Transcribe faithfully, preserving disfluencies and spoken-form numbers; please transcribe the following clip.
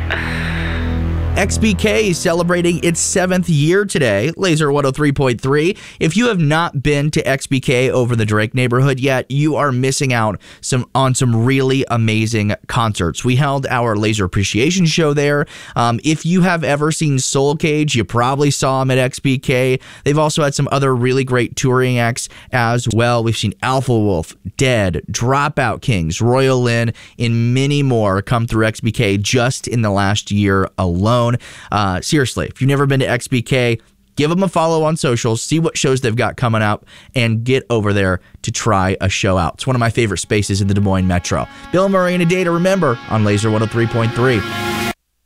X B K is celebrating its seventh year today, Laser one oh three point three. If you have not been to X B K over in the Drake neighborhood yet, you are missing out some on some really amazing concerts. We held our Laser Appreciation Show there. Um, if you have ever seen Soul Cage, you probably saw them at X B K. They've also had some other really great touring acts as well. We've seen Alpha Wolf, Dead, Dropout Kings, Royal Lynn, and many more come through X B K just in the last year alone. Uh, seriously, if you've never been to X B K, give them a follow on socials, see what shows they've got coming up, and get over there to try a show out. It's one of my favorite spaces in the Des Moines Metro. Bill Murray and a day to remember on Laser one oh three point three.